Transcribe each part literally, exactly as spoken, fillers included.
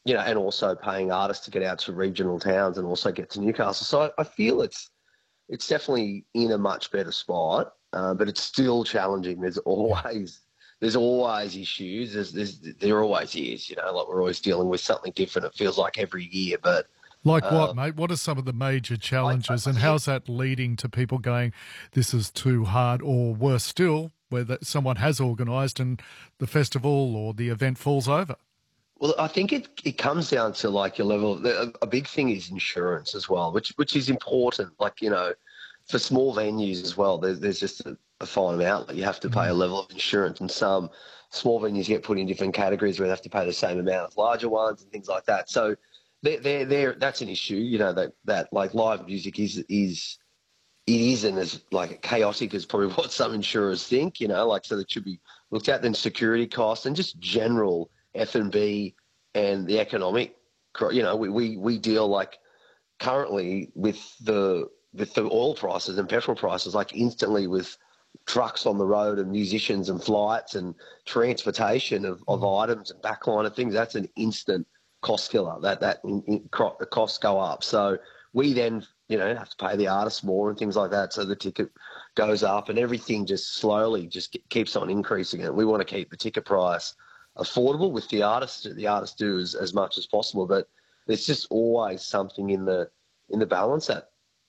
you know, and also paying artists to get out to regional towns and also get to Newcastle. So I, I feel it's it's definitely in a much better spot, uh, but it's still challenging. There's always there's always issues. There's, there's there always is. You know, like we're always dealing with something different. It feels like every year, but. Like what, Um, mate? What are some of the major I, challenges, I and think how's that leading to people going, this is too hard, or worse still, where that someone has organised and the festival or the event falls over? Well, I think it, it comes down to like your level. A, a big thing is insurance as well, which which is important. Like, you know, for small venues as well, there's, there's just a, a fine amount that you have to pay a Mm. level of insurance, and some small venues get put in different categories where they have to pay the same amount as larger ones and things like that. So they're, they're, they're, that's an issue. You know, that that like live music is is it isn't as like chaotic as probably what some insurers think, you know, like, so that should be looked at. Then security costs and just general F and B and the economic, you know, we, we, we deal like currently with the, with the oil prices and petrol prices, like instantly with trucks on the road and musicians and flights and transportation of, of items and backline and things. That's an instant cost killer. That, that in, in, the costs go up. So we then, you know, have to pay the artists more and things like that. So the ticket goes up and everything just slowly just keeps on increasing. And we want to keep the ticket price affordable with the artists. The artists do as, as much as possible, but there's just always something in the in the balance that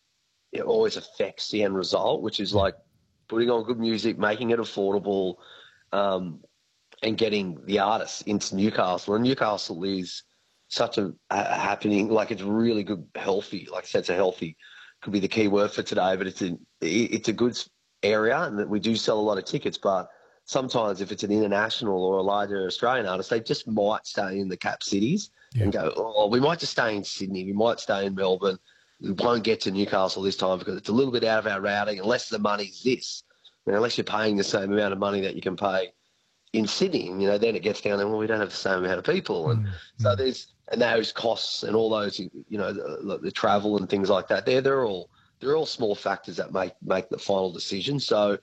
it always affects the end result, which is like putting on good music, making it affordable, um, and getting the artists into Newcastle. And Newcastle is such a, a happening, like it's really good, healthy, like I said, it's a healthy, could be the key word for today, but it's a, it's a good area, and that we do sell a lot of tickets, but sometimes if it's an international or a larger Australian artist, they just might stay in the cap cities Yeah. and go, oh, we might just stay in Sydney, we might stay in Melbourne, we won't get to Newcastle this time because it's a little bit out of our routing, unless the money's this. I mean, unless you're paying the same amount of money that you can pay in Sydney, you know, then it gets down there, well, we don't have the same amount of people. And Mm. so Mm. there's, and those costs and all those, you know, the, the travel and things like that, they're, they're all, they're all small factors that make, make the final decision. So,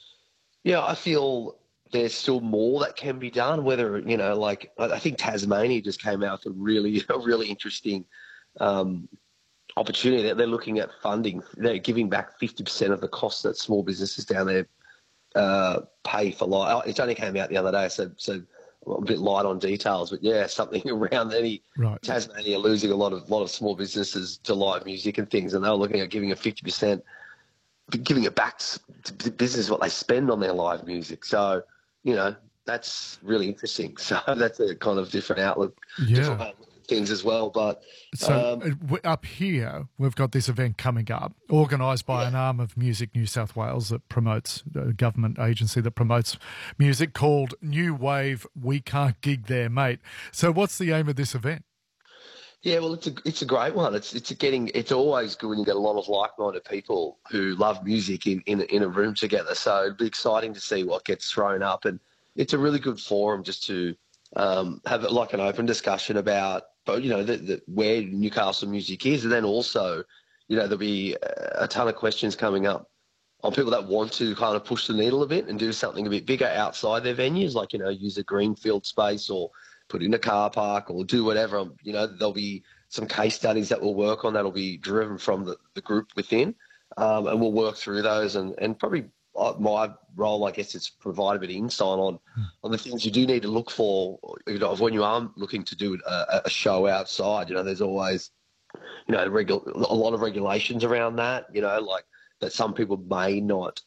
yeah, I feel there's still more that can be done, whether, you know, like, I I think Tasmania just came out with a really, a really interesting um, opportunity that they're looking at funding. They're giving back fifty percent of the costs that small businesses down there uh, pay for live. It only came out the other day, so so I'm a bit light on details, but yeah, something around any Right. Tasmania losing a lot of lot of small businesses to live music and things, and they were looking at giving a fifty percent, giving it back to business what they spend on their live music. So, you know, that's really interesting. So that's a kind of different outlook, different Yeah. way of looking at things as well. But So um, uh, w- up here, we've got this event coming up, organised by yeah. an arm of Music New South Wales that promotes, a government agency that promotes music, called New Wave We Can't Gig There, Mate. So what's the aim of this event? Yeah, well, it's a it's a great one. It's it's getting it's always good when you get a lot of like-minded people who love music in in, in a room together. So it'd be exciting to see what gets thrown up, and it's a really good forum just to um, have it like an open discussion about, but you know, the, the, where Newcastle music is, and then also, you know, there'll be a ton of questions coming up on people that want to kind of push the needle a bit and do something a bit bigger outside their venues, like, you know, use a greenfield space or put in a car park or do whatever. You know, there'll be some case studies that we'll work on that'll be driven from the, the group within, um, and we'll work through those. And, and probably uh, my role, I guess, is provide a bit of insight on, on the things you do need to look for, you know, when you are looking to do a, a show outside. You know, there's always, you know, regu- a lot of regulations around that, you know, like that some people may not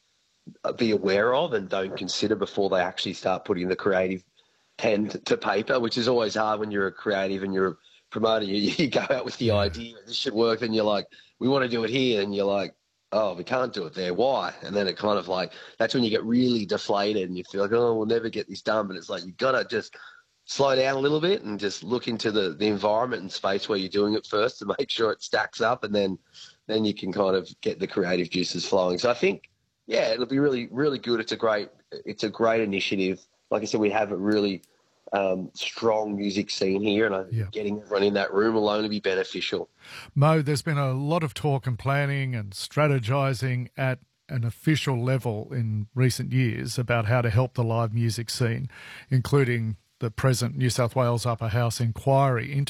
be aware of and don't consider before they actually start putting the creative pen to paper, which is always hard when you're a creative and you're a promoter. You, you go out with the Yeah. idea, this should work, and you're like, we want to do it here, and you're like, oh, we can't do it there. Why? And then it kind of like, that's when you get really deflated and you feel like, oh, we'll never get this done. But it's like, you got to just slow down a little bit and just look into the, the environment and space where you're doing it first to make sure it stacks up, and then then you can kind of get the creative juices flowing. So I think, yeah, it'll be really, really good. It's a great, it's a great initiative. Like I said, we have a really um, strong music scene here, and I, Yeah. getting everyone in that room will only be beneficial. Mo, there's been a lot of talk and planning and strategising at an official level in recent years about how to help the live music scene, including the present New South Wales Upper House inquiry into